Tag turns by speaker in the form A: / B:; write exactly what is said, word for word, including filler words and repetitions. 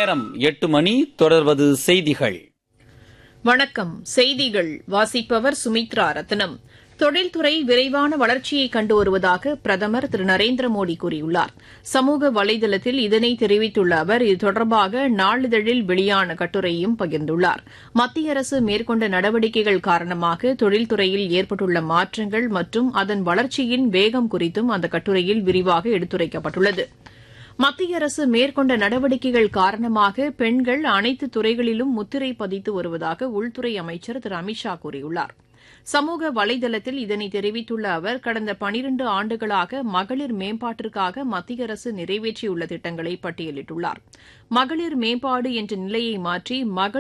A: நேரம் எட்டு மணி. தொடர்வது செய்திகள்.
B: வணக்கம். செய்திகள் வாசிப்பவர் சுமித்ரா ரத்னம். தொழில்துறை விரைவான வளர்ச்சியை கண்டு வருவதாக பிரதமர் திரு நரேந்திர மோடி கூறியுள்ளார். சமூக வலைதளத்தில் இதனை தெரிவித்துள்ள அவர் இது தொடர்பாக நாளிதழில் வெளியான கட்டுரையையும் பகிர்ந்துள்ளார். மத்திய அரசு மேற்கொண்ட நடவடிக்கைகள் காரணமாக தொழில்துறையில் ஏற்பட்டுள்ள மாற்றங்கள் மற்றும் அதன் வளர்ச்சியின் வேகம் குறித்தும் அந்த கட்டுரையில் விரிவாக எடுத்துரைக்கப்பட்டுள்ளது. மத்திய அரசு மேற்கொண்ட நடவடிக்கைகள் காரணமாக பெண்கள் அனைத்து துறைகளிலும் முத்திரை பதித்து வருவதாக உள்துறை அமைச்சர் திரு அமித் ஷா கூறியுள்ளார். சமூக வலைதளத்தில் இதனை தெரிவித்துள்ள அவர் கடந்த பனிரண்டு ஆண்டுகளாக மகளிர் மேம்பாட்டிற்காக மத்திய அரசு நிறைவேற்றியுள்ள திட்டங்களை பட்டியலிட்டுள்ளார். மகளிர் மேம்பாடு என்ற நிலையை மாற்றி மகளிர்